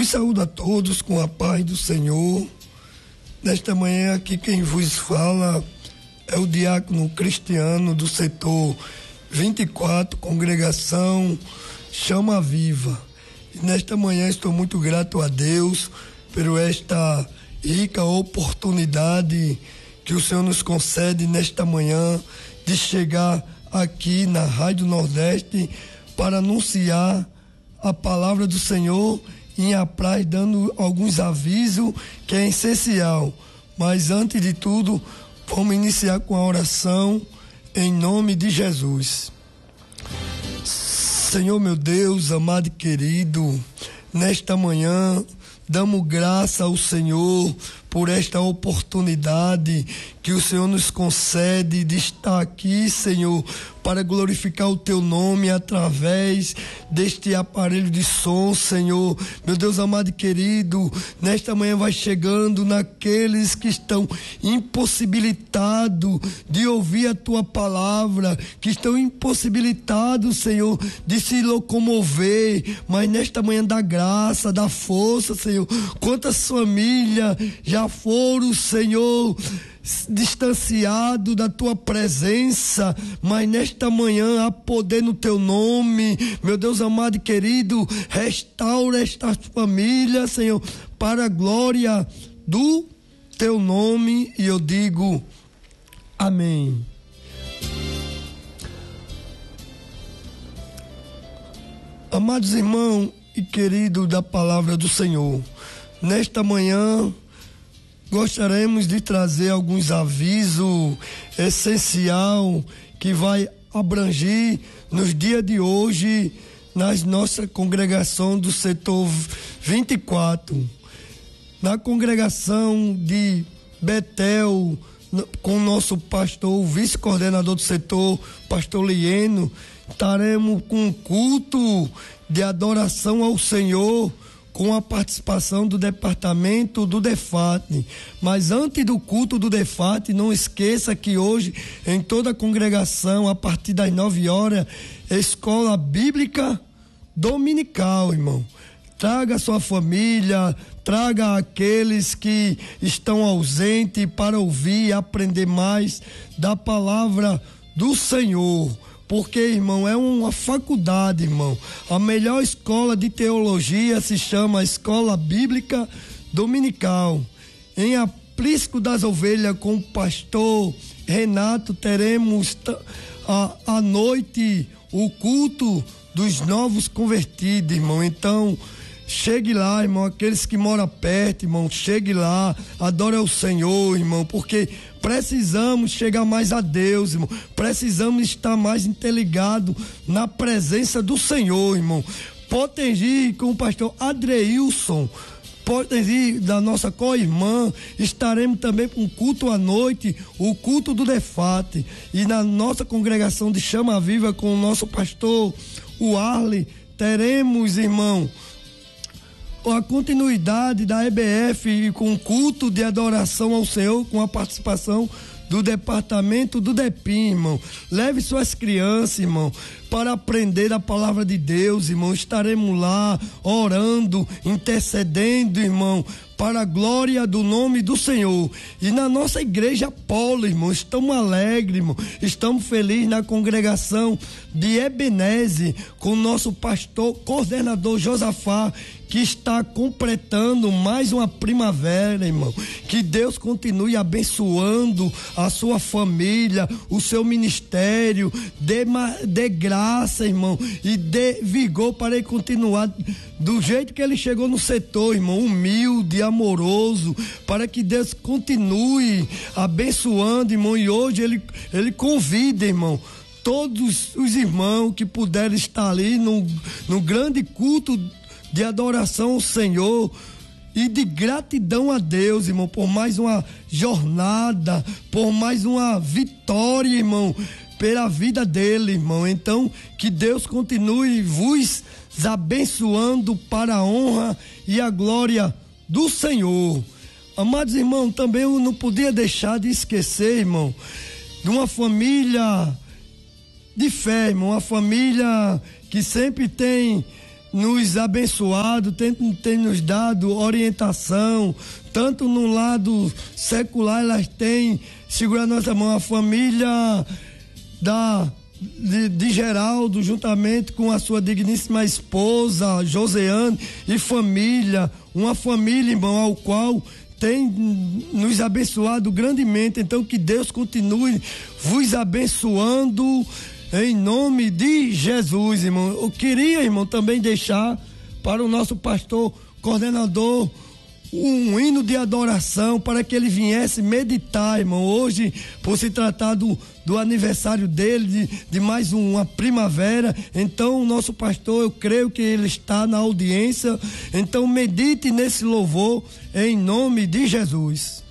Vos saúdo a todos com a paz do Senhor. Nesta manhã aqui quem vos fala é o diácono Cristiano do setor 24, congregação Chama Viva. E nesta manhã estou muito grato a Deus por esta rica oportunidade que o Senhor nos concede nesta manhã de chegar aqui na Rádio Nordeste para anunciar a palavra do Senhor em apraz, dando alguns avisos que é essencial. Mas antes de tudo, vamos iniciar com a oração em nome de Jesus. Senhor meu Deus, amado e querido, nesta manhã damos graça ao Senhor por esta oportunidade que o Senhor nos concede de estar aqui, Senhor, para glorificar o Teu nome através deste aparelho de som, Senhor. Meu Deus amado e querido, nesta manhã vai chegando naqueles que estão impossibilitados de ouvir a Tua palavra, que estão impossibilitados, Senhor, de se locomover, mas nesta manhã dá graça, dá força, Senhor. Quantas famílias já foram, Senhor, distanciado da Tua presença, mas nesta manhã há poder no Teu nome, meu Deus amado e querido. Restaura estas famílias, Senhor, para a glória do Teu nome, e eu digo amém. Amados irmãos e queridos da palavra do Senhor, nesta manhã gostaríamos de trazer alguns avisos essencial que vai abranger nos dias de hoje nas nossa congregação do setor 24. Na congregação de Betel, com o nosso pastor, o vice-coordenador do setor, pastor Lieno, estaremos com um culto de adoração ao Senhor, com a participação do departamento do DEFAT. Mas antes do culto do DEFAT, não esqueça que hoje, em toda a congregação, a partir das 9 horas, escola bíblica dominical, irmão. Traga a sua família, traga aqueles que estão ausentes para ouvir e aprender mais da palavra do Senhor. Porque, irmão, é uma faculdade, irmão. A melhor escola de teologia se chama Escola Bíblica Dominical. Em Aprisco das Ovelhas, com o pastor Renato, teremos à noite o culto dos novos convertidos, irmão. Então, chegue lá, irmão, aqueles que moram perto, irmão, chegue lá, adore ao Senhor, irmão, porque precisamos chegar mais a Deus, irmão, precisamos estar mais interligados na presença do Senhor, irmão. Potengi com o pastor Adreilson, Potengi da nossa co-irmã, estaremos também com culto à noite, o culto do DEFAT, e na nossa congregação de Chama Viva com o nosso pastor, o Arley, teremos, irmão, a continuidade da EBF com culto de adoração ao Senhor, com a participação do departamento do DEPIM, irmão. Leve suas crianças, irmão, para aprender a palavra de Deus, irmão. Estaremos lá orando, intercedendo, irmão, para a glória do nome do Senhor. E na nossa igreja Polo, irmão, estamos alegres, irmão, estamos felizes na congregação de Ebenezer, com o nosso pastor, coordenador Josafá, que está completando mais uma primavera, irmão. Que Deus continue abençoando a sua família, o seu ministério, dê graça, irmão, e dê vigor para ele continuar do jeito que ele chegou no setor, irmão, humilde, amoroso, para que Deus continue abençoando, irmão. E hoje ele convida, irmão, todos os irmãos que puderem estar ali no grande culto de adoração ao Senhor e de gratidão a Deus, irmão, por mais uma jornada, por mais uma vitória, irmão, pela vida dele, irmão. Então, que Deus continue vos abençoando para a honra e a glória do Senhor. Amados irmãos, também eu não podia deixar de esquecer, irmão, de uma família de fé, irmão, uma família que sempre tem nos abençoado, tem nos dado orientação, tanto no lado secular, elas têm segurado nossa mão, a família de Geraldo, juntamente com a sua digníssima esposa, Joseane, e família, uma família, irmão, ao qual tem nos abençoado grandemente. Então, que Deus continue vos abençoando em nome de Jesus, irmão. Eu queria, irmão, também deixar para o nosso pastor coordenador um hino de adoração para que ele viesse meditar, irmão, hoje, por se tratar do aniversário dele, de mais uma primavera. Então, o nosso pastor, eu creio que ele está na audiência, então medite nesse louvor em nome de Jesus.